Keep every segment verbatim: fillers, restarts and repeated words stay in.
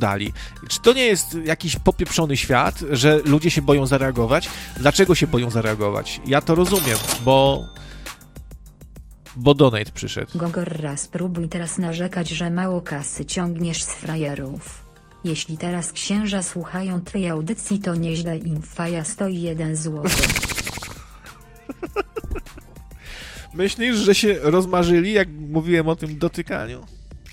rozdali. Czy to nie jest jakiś popieprzony świat, że ludzie się boją zareagować? Dlaczego się boją zareagować? Ja to rozumiem, bo... Bo donate przyszedł. Gogorra, spróbuj teraz narzekać, że mało kasy ciągniesz z frajerów. Jeśli teraz księża słuchają tej audycji, to nieźle im faja stoi jeden złoty. Myślisz, że się rozmarzyli, jak mówiłem o tym dotykaniu?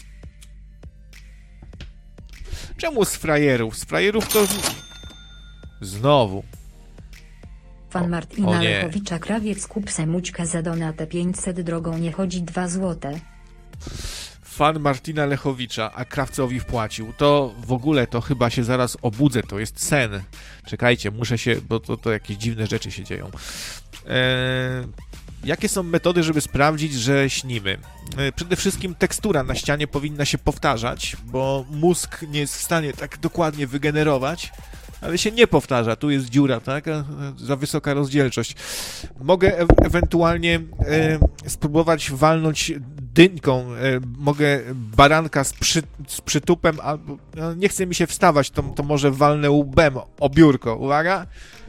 Czemu z frajerów? Z frajerów to... Znowu. Fan O- Martina o nie. Lechowicza, krawiec kup semućka za donatę pięćset, drogą nie chodzi dwa złote. Fan Martina Lechowicza, a krawcowi wpłacił. To w ogóle to chyba się zaraz obudzę, to jest sen. Czekajcie, muszę się, bo to, to jakieś dziwne rzeczy się dzieją. Eee, jakie są metody, żeby sprawdzić, że śnimy? Eee, przede wszystkim tekstura na ścianie powinna się powtarzać, bo mózg nie jest w stanie tak dokładnie wygenerować, ale się nie powtarza. Tu jest dziura, tak? Za wysoka rozdzielczość. Mogę e- ewentualnie e, spróbować walnąć dyńką. E, mogę baranka z, przy, z przytupem, albo no, nie chce mi się wstawać, to, to może walnę łbem o biurko. Uwaga!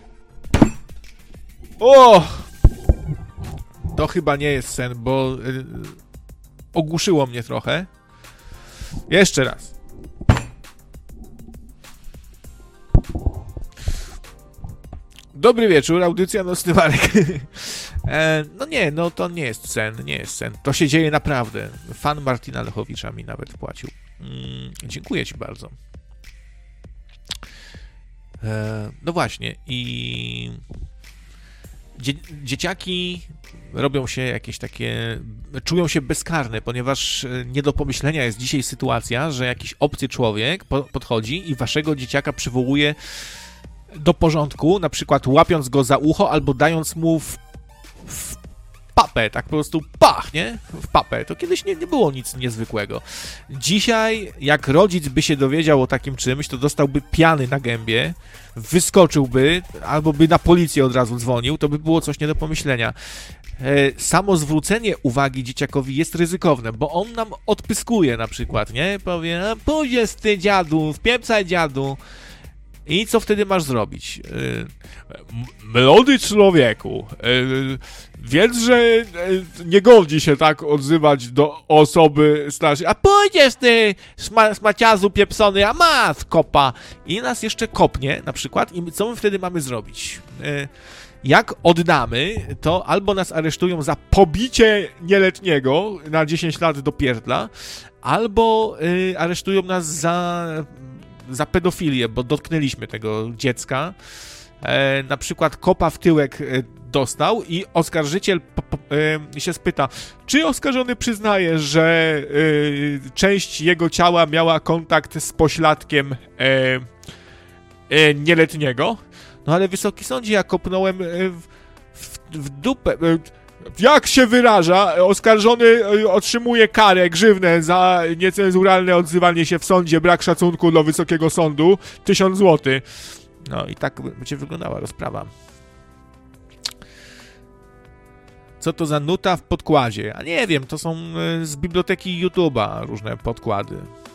O! To chyba nie jest sen, bo e, ogłuszyło mnie trochę. Jeszcze raz. Dobry wieczór, audycja Nocny Marek. e, no nie, no to nie jest sen, nie jest sen. To się dzieje naprawdę. Fan Martina Lechowicza mi nawet płacił. Mm, dziękuję ci bardzo. E, no właśnie i dzie dzieciaki robią się jakieś takie, czują się bezkarne, ponieważ nie do pomyślenia jest dzisiaj sytuacja, że jakiś obcy człowiek po podchodzi i waszego dzieciaka przywołuje do porządku, na przykład łapiąc go za ucho albo dając mu w, w papę, tak po prostu pach, nie? W papę. To kiedyś nie, nie było nic niezwykłego. Dzisiaj, jak rodzic by się dowiedział o takim czymś, to dostałby piany na gębie, wyskoczyłby, albo by na policję od razu dzwonił, to by było coś nie do pomyślenia. E, samo zwrócenie uwagi dzieciakowi jest ryzykowne, bo on nam odpyskuje na przykład, nie? Powie, a pójdziesz ty dziadu, wpieprzaj dziadu. I co wtedy masz zrobić? Młody człowieku, wiedz, że nie godzi się tak odzywać do osoby starszej. A pójdziesz ty, szma, szmaciazu pieprzony, a masz kopa. I nas jeszcze kopnie na przykład. I co my wtedy mamy zrobić? Jak oddamy, to albo nas aresztują za pobicie nieletniego na dziesięć lat do pierdla, albo aresztują nas za... za pedofilię, bo dotknęliśmy tego dziecka. E, na przykład kopa w tyłek e, dostał i oskarżyciel po, po, e, się spyta, czy oskarżony przyznaje, że e, część jego ciała miała kontakt z pośladkiem e, e, nieletniego? No ale wysoki sądzie, ja kopnąłem e, w, w, w dupę... E, Jak się wyraża, oskarżony otrzymuje karę, grzywnę za niecenzuralne odzywanie się w sądzie, brak szacunku do wysokiego sądu, tysiąc złotych. No i tak będzie wyglądała rozprawa. Co to za nuta w podkładzie? A nie wiem, to są z biblioteki YouTube'a różne podkłady.